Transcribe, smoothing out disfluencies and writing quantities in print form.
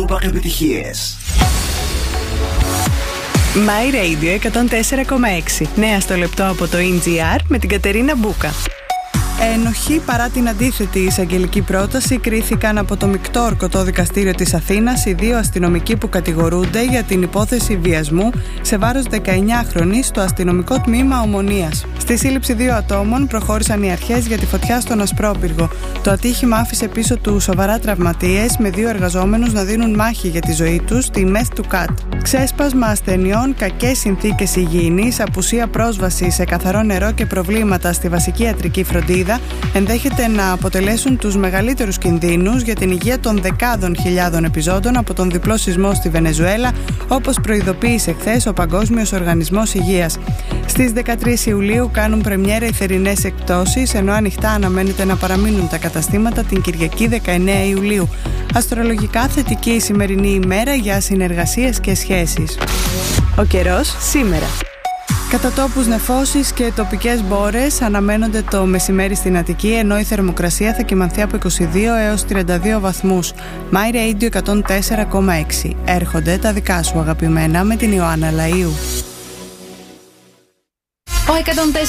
Super επιτυχίες. My Radio 104,6. Νέα στο λεπτό από το NGR με την Κατερίνα Μπούκα. Ενοχή παρά την αντίθετη εισαγγελική πρόταση κρίθηκαν από το Μεικτό Ορκωτό Δικαστήριο της Αθήνας οι δύο αστυνομικοί που κατηγορούνται για την υπόθεση βιασμού σε βάρος 19χρονης στο αστυνομικό τμήμα Ομονίας. Στη σύλληψη δύο ατόμων προχώρησαν οι αρχές για τη φωτιά στον Ασπρόπυργο. Το ατύχημα άφησε πίσω του σοβαρά τραυματίες, με δύο εργαζόμενους να δίνουν μάχη για τη ζωή τους στη ΜΕΘ του ΚΑΤ. Ξέσπασμα ασθενειών, κακές συνθήκες υγιεινής, απουσία πρόσβαση σε καθαρό νερό και προβλήματα στη βασική ιατρική φροντίδα ενδέχεται να αποτελέσουν τους μεγαλύτερους κινδύνους για την υγεία των δεκάδων χιλιάδων επιζώντων από τον διπλό σεισμό στη Βενεζουέλα, όπως προειδοποίησε χθες ο Παγκόσμιος Οργανισμός Υγείας. Στις 13 Ιουλίου κάνουν πρεμιέρα οι θερινές εκπτώσεις, ενώ ανοιχτά αναμένεται να παραμείνουν τα καταστήματα την Κυριακή 19 Ιουλίου. Αστρολογικά θετική η σημερινή ημέρα για συνεργασίες και σχέσεις. Ο καιρός σήμερα. Κατά τόπους νεφώσεις και τοπικές μπόρες αναμένονται το μεσημέρι στην Αττική, ενώ η θερμοκρασία θα κυμανθεί από 22 έως 32 βαθμούς. My Radio 104,6. Έρχονται τα δικά σου αγαπημένα με την Ιωάννα Λαΐου.